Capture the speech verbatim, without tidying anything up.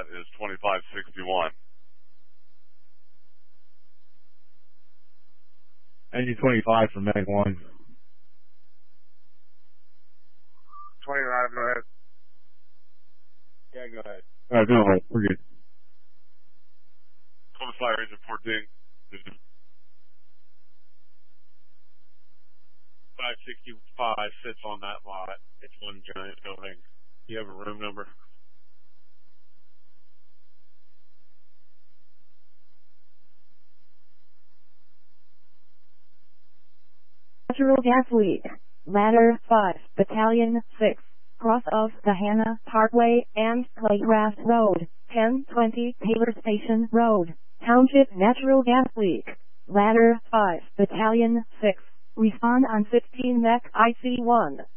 that is twenty-five sixty-one. Engine twenty-five for Meg one. twenty-five, go ahead. Yeah, go ahead. Uh, go ahead. We're good. Fire engine fourteen. five sixty-five sits on that lot. It's one giant building. Do you have a room number? Natural gas leak. Ladder five, Battalion six. Cross of the Hannah Parkway and Claygrass Road, ten twenty Taylor Station Road. Township natural gas leak. Ladder five, Battalion six. Respond on fifteen M E C I C one.